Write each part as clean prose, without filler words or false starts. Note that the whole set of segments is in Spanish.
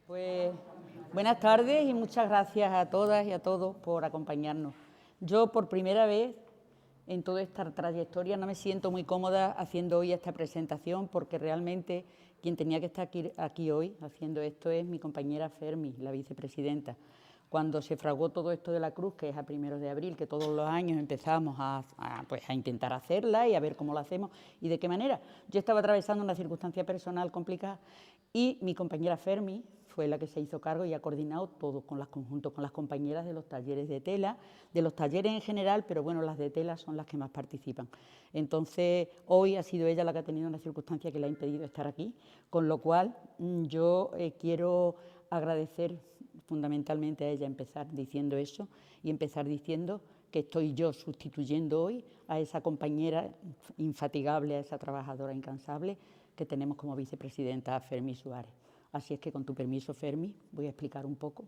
Pues buenas tardes y muchas gracias a todas y a todos por acompañarnos. Yo por primera vez en toda esta trayectoria no me siento muy cómoda haciendo hoy esta presentación porque realmente quien tenía que estar aquí hoy haciendo esto es mi compañera Fermi, la vicepresidenta. Cuando se fraguó todo esto de la Cruz, que es a 1 de abril, que todos los años empezamos a intentar hacerla y a ver cómo la hacemos y de qué manera. Yo estaba atravesando una circunstancia personal complicada y mi compañera Fermi fue la que se hizo cargo y ha coordinado todo junto con las compañeras de los talleres de tela, de los talleres en general, pero bueno, las de tela son las que más participan. Entonces, hoy ha sido ella la que ha tenido una circunstancia que le ha impedido estar aquí, con lo cual yo quiero agradecer fundamentalmente a ella empezar diciendo eso y empezar diciendo que estoy yo sustituyendo hoy a esa compañera infatigable, a esa trabajadora incansable que tenemos como vicepresidenta, Fermi Suárez. Así es que, con tu permiso, Fermi, voy a explicar un poco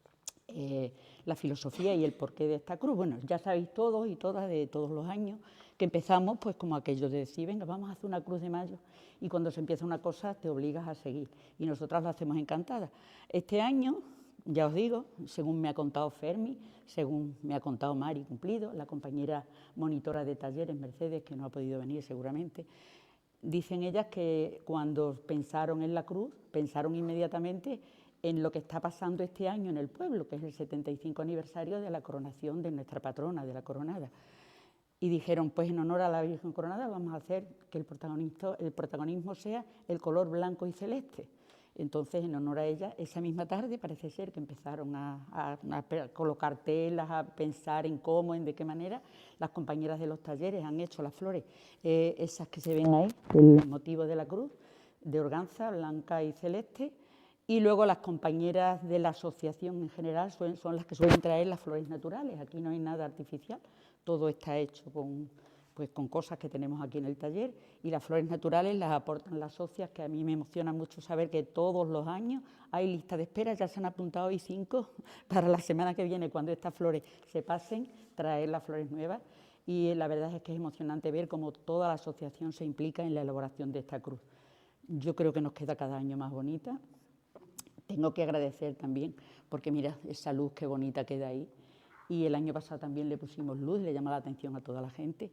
la filosofía y el porqué de esta cruz. Bueno, ya sabéis todos y todas de todos los años que empezamos pues como aquello de decir, venga, vamos a hacer una cruz de mayo, y cuando se empieza una cosa te obligas a seguir, y nosotras lo hacemos encantadas. Este año, ya os digo, según me ha contado Fermi, según me ha contado Mari Cumplido, la compañera monitora de talleres, Mercedes, que no ha podido venir seguramente, dicen ellas que cuando pensaron en la cruz, pensaron inmediatamente en lo que está pasando este año en el pueblo, que es el 75 aniversario de la coronación de nuestra patrona, de la Coronada. Y dijeron, pues en honor a la Virgen Coronada vamos a hacer que el protagonismo sea el color blanco y celeste. Entonces, en honor a ella, esa misma tarde parece ser que empezaron a colocar telas, a pensar en cómo, en de qué manera. Las compañeras de los talleres han hecho las flores, esas que se ven ahí, el motivo de la cruz, de organza blanca y celeste. Y luego las compañeras de la asociación en general son las que suelen traer las flores naturales. Aquí no hay nada artificial, todo está hecho con cosas que tenemos aquí en el taller, y las flores naturales las aportan las socias, que a mí me emociona mucho saber que todos los años hay lista de espera. Ya se han apuntado hoy 5 para la semana que viene, cuando estas flores se pasen, traer las flores nuevas. Y la verdad es que es emocionante ver cómo toda la asociación se implica en la elaboración de esta cruz. Yo creo que nos queda cada año más bonita. Tengo que agradecer también, porque mira, esa luz qué bonita queda ahí. Y el año pasado también le pusimos luz, le llama la atención a toda la gente.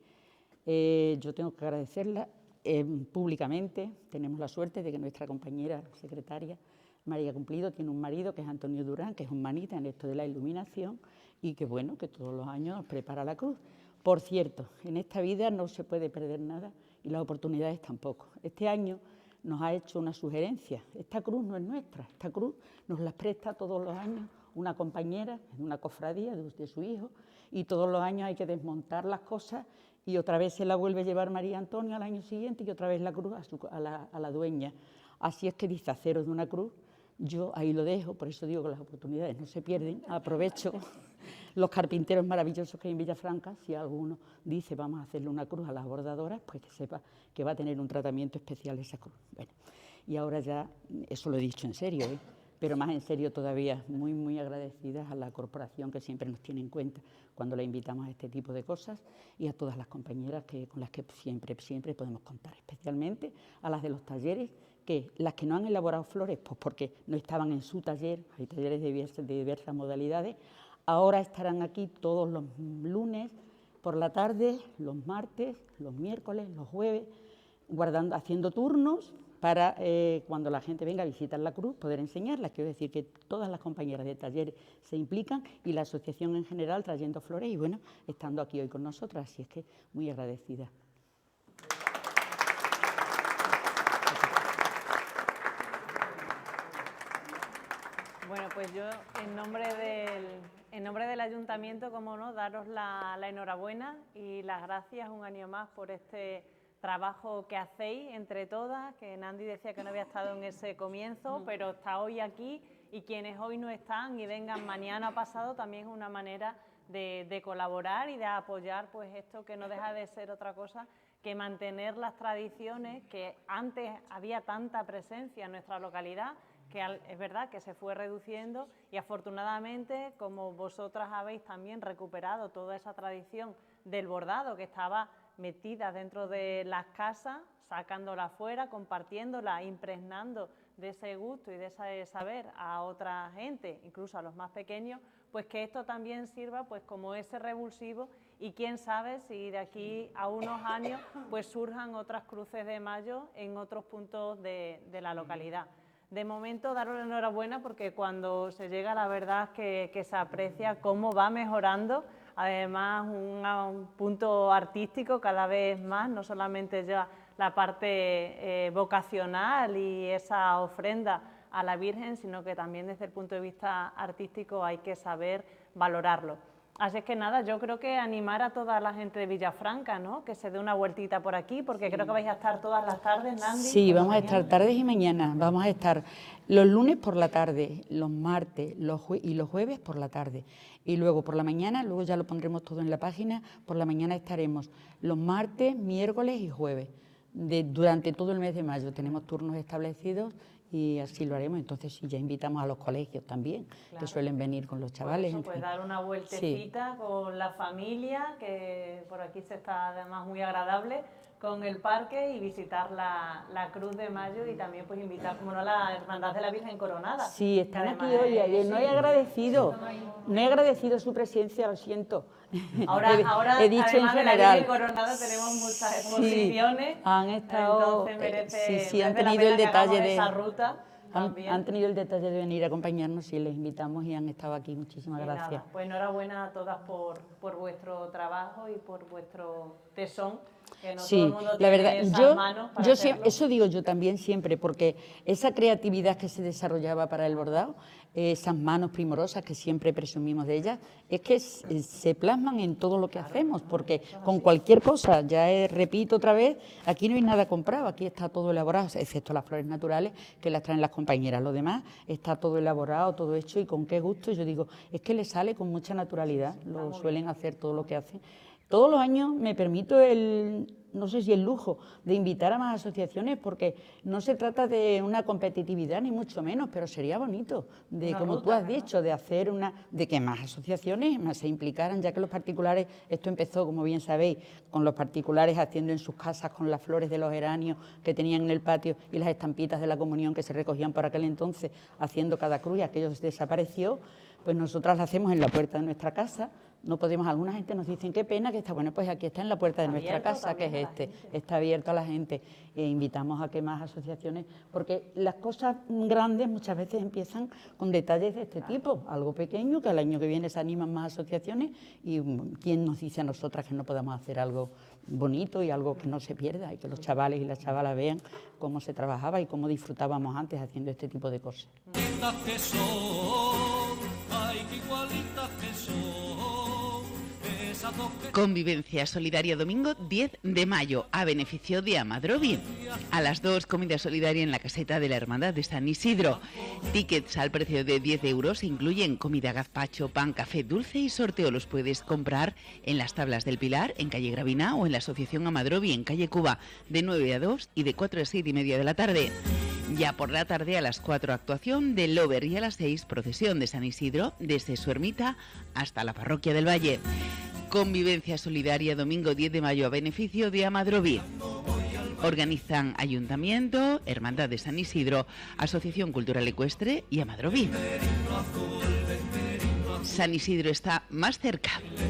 Yo tengo que agradecerla públicamente. Tenemos la suerte de que nuestra compañera secretaria, María Cumplido, tiene un marido que es Antonio Durán, que es un manita en esto de la iluminación, y que bueno, que todos los años nos prepara la cruz. Por cierto, en esta vida no se puede perder nada y las oportunidades tampoco. Este año nos ha hecho una sugerencia. Esta cruz no es nuestra, esta cruz nos la presta todos los años una compañera en una cofradía de su hijo, y todos los años hay que desmontar las cosas y otra vez se la vuelve a llevar María Antonia al año siguiente y otra vez la cruz a la dueña. Así es que dice, haceros de una cruz. Yo ahí lo dejo, por eso digo que las oportunidades no se pierden. Aprovecho los carpinteros maravillosos que hay en Villafranca. Si alguno dice vamos a hacerle una cruz a las bordadoras, pues que sepa que va a tener un tratamiento especial esa cruz. Bueno, y ahora ya, eso lo he dicho en serio, pero más en serio todavía, muy, muy agradecidas a la corporación, que siempre nos tiene en cuenta cuando la invitamos a este tipo de cosas, y a todas las compañeras con las que siempre podemos contar, especialmente a las de los talleres, que las que no han elaborado flores, pues porque no estaban en su taller, hay talleres de diversas modalidades, ahora estarán aquí todos los lunes por la tarde, los martes, los miércoles, los jueves, haciendo turnos para cuando la gente venga a visitar la cruz poder enseñarla. Quiero decir que todas las compañeras de talleres se implican, y la asociación en general trayendo flores y bueno, estando aquí hoy con nosotras, así es que muy agradecida. Bueno, pues yo en nombre del Ayuntamiento, como no, daros la enhorabuena y las gracias un año más por este trabajo que hacéis entre todas, que Nandi decía que no había estado en ese comienzo, pero está hoy aquí, y quienes hoy no están y vengan mañana o pasado también es una manera de colaborar y de apoyar pues esto, que no deja de ser otra cosa que mantener las tradiciones, que antes había tanta presencia en nuestra localidad, que es verdad que se fue reduciendo, y afortunadamente, como vosotras habéis también recuperado toda esa tradición del bordado que estaba metida dentro de las casas, sacándola fuera, compartiéndola, impregnando de ese gusto y de ese saber a otra gente, incluso a los más pequeños, pues que esto también sirva pues como ese revulsivo y quién sabe si de aquí a unos años pues surjan otras cruces de mayo en otros puntos de la localidad. De momento, daros la enhorabuena porque cuando se llega la verdad es que se aprecia cómo va mejorando, además un punto artístico cada vez más, no solamente ya la parte vocacional y esa ofrenda a la Virgen, sino que también desde el punto de vista artístico hay que saber valorarlo. Así es que nada, yo creo que animar a toda la gente de Villafranca, ¿no?, que se dé una vueltita por aquí, porque creo que vais a estar todas las tardes, Nandi. Sí, vamos a estar tardes y mañanas, vamos a estar los lunes por la tarde, los martes y los jueves por la tarde. Y luego por la mañana, luego ya lo pondremos todo en la página, por la mañana estaremos los martes, miércoles y jueves. Durante todo el mes de mayo tenemos turnos establecidos y así lo haremos. Entonces sí, ya invitamos a los colegios también, claro, que suelen venir con los chavales. Por eso, pues dar una vueltecita con la familia, que por aquí se está además muy agradable, con el parque y visitar la Cruz de Mayo y también pues invitar, como no, a la Hermandad de la Virgen Coronada. Sí, están aquí hoy. No he agradecido su presencia, lo siento. Ahora he dicho además en general. De la Virgen Coronada tenemos muchas exposiciones. Sí, han estado, entonces merece, han tenido el detalle de esa ruta. Han tenido el detalle de venir a acompañarnos y les invitamos y han estado aquí. Muchísimas gracias. Nada, pues enhorabuena a todas por vuestro trabajo y por vuestro tesón. Que no sí, todo el mundo la verdad, tiene esas manos para hacerlo. Eso digo yo también siempre, porque esa creatividad que se desarrollaba para el bordado, esas manos primorosas que siempre presumimos de ellas, es que se plasman en todo lo que hacemos, porque con cualquier cosa, ya repito otra vez, aquí no hay nada comprado, aquí está todo elaborado, excepto las flores naturales que las traen las compañeras, lo demás está todo elaborado, todo hecho y con qué gusto, yo digo, es que le sale con mucha naturalidad, lo suelen hacer todo lo que hacen. Todos los años me permito no sé si el lujo, de invitar a más asociaciones, porque no se trata de una competitividad ni mucho menos, pero sería bonito, como tú has dicho, de hacer de que más asociaciones se implicaran, ya que los particulares, esto empezó, como bien sabéis, con los particulares haciendo en sus casas con las flores de los geranios que tenían en el patio y las estampitas de la comunión que se recogían por aquel entonces, haciendo cada cruz y aquello desapareció, pues nosotras lo hacemos en la puerta de nuestra casa. No podemos, alguna gente nos dicen qué pena que está, bueno, pues aquí está en la puerta de nuestra casa, que es está abierto a la gente. E invitamos a que más asociaciones, porque las cosas grandes muchas veces empiezan con detalles de este tipo, algo pequeño, que al año que viene se animan más asociaciones y quién nos dice a nosotras que no podamos hacer algo bonito y algo que no se pierda y que los chavales y las chavalas vean cómo se trabajaba y cómo disfrutábamos antes haciendo este tipo de cosas. Convivencia solidaria domingo 10 de mayo a beneficio de Amadrovi. A las 2, comida solidaria en la caseta de la Hermandad de San Isidro. Tickets al precio de 10 euros incluyen comida, gazpacho, pan, café, dulce y sorteo. Los puedes comprar en las Tablas del Pilar, en calle Gravina, o en la Asociación Amadrovi, en calle Cuba, de 9 a 2 y de 4 a 7 y media de la tarde. Ya por la tarde, a las 4, actuación del Lover, y a las 6, procesión de San Isidro desde su ermita hasta la Parroquia del Valle. Convivencia solidaria domingo 10 de mayo a beneficio de Amadrovi. Organizan Ayuntamiento, Hermandad de San Isidro, Asociación Cultural Ecuestre y Amadrovi. San Isidro está más cerca.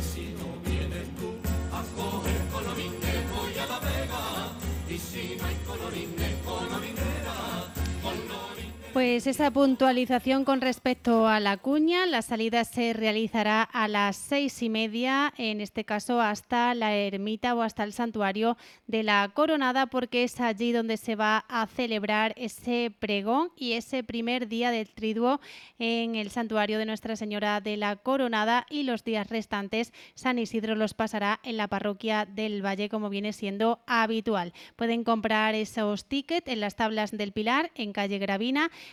Pues esa puntualización con respecto a la cuña, la salida se realizará a las 6:30, en este caso hasta la ermita o hasta el santuario de la Coronada, porque es allí donde se va a celebrar ese pregón y ese primer día del triduo en el santuario de Nuestra Señora de la Coronada, y los días restantes San Isidro los pasará en la parroquia del Valle, como viene siendo habitual. Pueden comprar esos tickets en las Tablas del Pilar, en calle Gravina,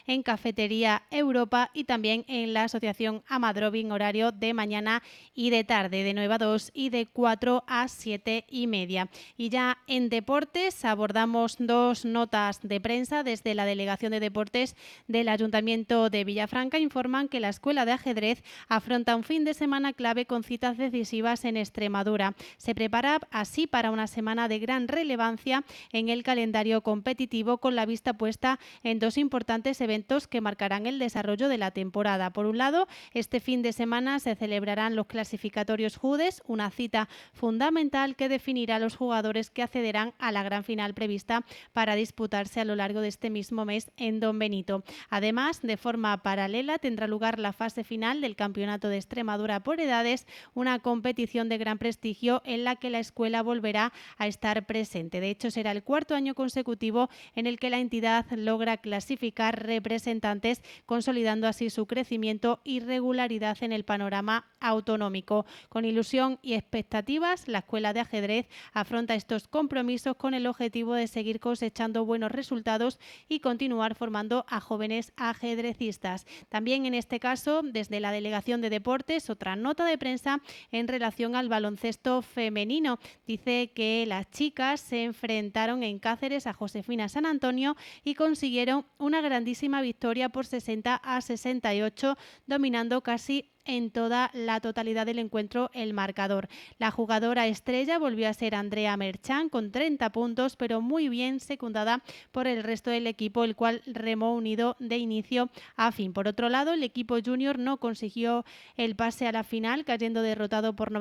en Cafetería Europa y también en la Asociación Amadrovin, horario de mañana y de tarde, de 9 a 2 y de 4 a 7 y media. Y ya en deportes abordamos dos notas de prensa. Desde la Delegación de Deportes del Ayuntamiento de Villafranca informan que la Escuela de Ajedrez afronta un fin de semana clave con citas decisivas en Extremadura. Se prepara así para una semana de gran relevancia en el calendario competitivo, con la vista puesta en dos importantes eventos que marcarán el desarrollo de la temporada. Por un lado, este fin de semana se celebrarán los clasificatorios JUDES, una cita fundamental que definirá a los jugadores que accederán a la gran final prevista para disputarse a lo largo de este mismo mes en Don Benito. Además, de forma paralela, tendrá lugar la fase final del Campeonato de Extremadura por edades, una competición de gran prestigio en la que la escuela volverá a estar presente. De hecho, será el cuarto año consecutivo en el que la entidad logra clasificar representantes, consolidando así su crecimiento y regularidad en el panorama autonómico. Con ilusión y expectativas, la Escuela de Ajedrez afronta estos compromisos con el objetivo de seguir cosechando buenos resultados y continuar formando a jóvenes ajedrecistas. También en este caso, desde la Delegación de Deportes, otra nota de prensa en relación al baloncesto femenino. Dice que las chicas se enfrentaron en Cáceres a Josefina San Antonio y consiguieron una grandísima victoria por 60-68, dominando casi en toda la totalidad del encuentro el marcador. La jugadora estrella volvió a ser Andrea Merchán con 30 puntos, pero muy bien secundada por el resto del equipo, el cual remó unido de inicio a fin. Por otro lado, el equipo junior no consiguió el pase a la final, cayendo derrotado por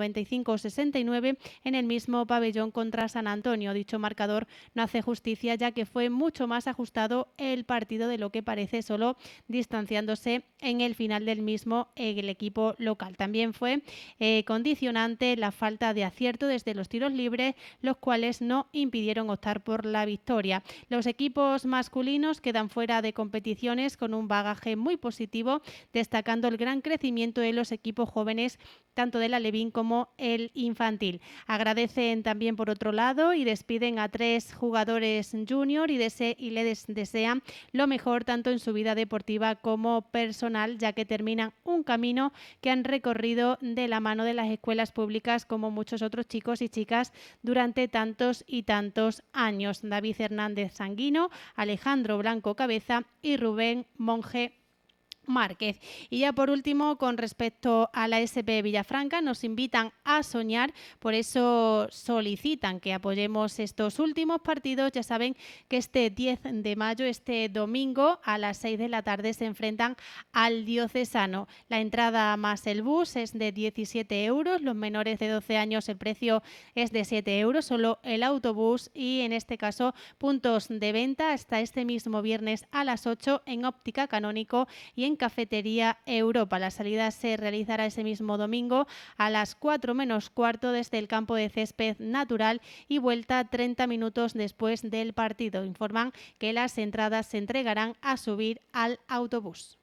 95-69 en el mismo pabellón contra San Antonio. Dicho marcador no hace justicia, ya que fue mucho más ajustado el partido de lo que parece, solo distanciándose en el final del mismo el equipo local. También fue condicionante la falta de acierto desde los tiros libres, los cuales no impidieron optar por la victoria. Los equipos masculinos quedan fuera de competiciones con un bagaje muy positivo, destacando el gran crecimiento de los equipos jóvenes, tanto del alevín como el infantil. Agradecen también, por otro lado, y despiden a 3 jugadores junior y les desean lo mejor tanto en su vida deportiva como personal, ya que terminan un camino que han recorrido de la mano de las escuelas públicas, como muchos otros chicos y chicas, durante tantos y tantos años. David Hernández Sanguino, Alejandro Blanco Cabeza y Rubén Monge Márquez. Y ya por último, con respecto a la SP Villafranca, nos invitan a soñar, por eso solicitan que apoyemos estos últimos partidos. Ya saben que este 10 de mayo, este domingo, a las 6 de la tarde se enfrentan al Diocesano. La entrada más el bus es de 17 euros, los menores de 12 años el precio es de 7 euros, solo el autobús, y en este caso puntos de venta hasta este mismo viernes a las 8 en Óptica Canónico y en Cafetería Europa. La salida se realizará ese mismo domingo a las 4 menos cuarto desde el campo de césped natural y vuelta 30 minutos después del partido. Informan que las entradas se entregarán a subir al autobús.